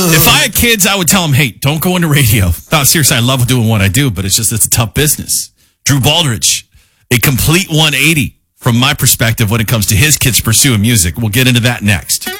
If I had kids, I would tell them, hey, don't go into radio. No, seriously, I love doing what I do, but it's a tough business. Drew Baldridge, a complete 180 from my perspective when it comes to his kids pursuing music. We'll get into that next.